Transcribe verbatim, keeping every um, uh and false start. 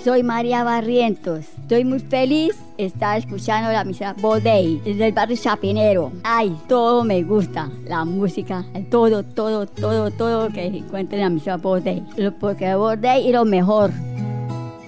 Soy María Barrientos. Estoy muy feliz de estar escuchando la emisora Voz Dei desde el barrio Chapinero. Ay, todo me gusta. La música, todo, todo, todo, todo que encuentren en la emisora Voz Dei. Porque Voz Dei es lo mejor.